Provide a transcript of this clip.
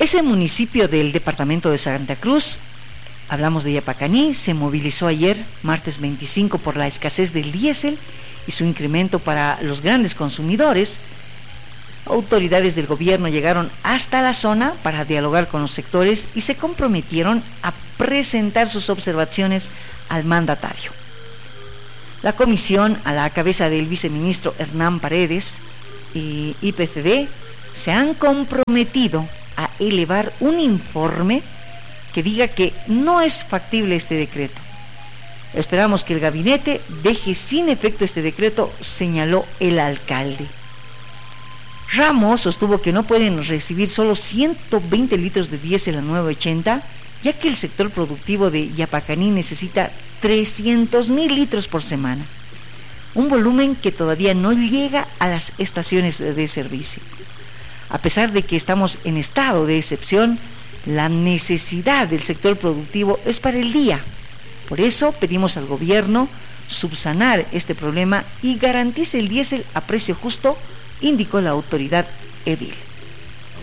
Ese municipio del departamento de Santa Cruz, hablamos de Yapacaní, se movilizó ayer, martes 25, por la escasez del diésel y su incremento para los grandes consumidores. Autoridades del gobierno llegaron hasta la zona para dialogar con los sectores y se comprometieron a presentar sus observaciones al mandatario. La comisión, a la cabeza del viceministro Hernán Paredes y IPCD, se han comprometido a elevar un informe que diga que no es factible este decreto. Esperamos que el gabinete deje sin efecto este decreto, señaló el alcalde. Ramos sostuvo que no pueden recibir solo 120 litros de diésel a 9.80, ya que el sector productivo de Yapacaní necesita 300.000 litros por semana, un volumen que todavía no llega a las estaciones de servicio. A pesar de que estamos en estado de excepción, la necesidad del sector productivo es para el día. Por eso pedimos al gobierno subsanar este problema y garantice el diésel a precio justo, indicó la autoridad edil.